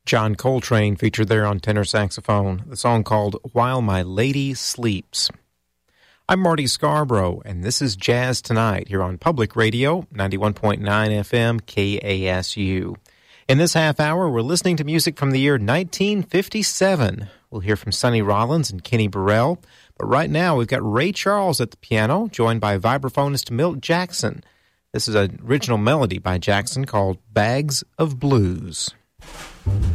John Coltrane featured there on tenor saxophone, the song called While My Lady Sleeps. I'm Marty Scarborough, and this is Jazz Tonight here on Public Radio, 91.9 FM KASU. In this half hour, we're listening to music from the year 1957. We'll hear from Sonny Rollins and Kenny Burrell, but right now we've got Ray Charles at the piano, joined by vibraphonist Milt Jackson. This is an original melody by Jackson called Bags of Blues.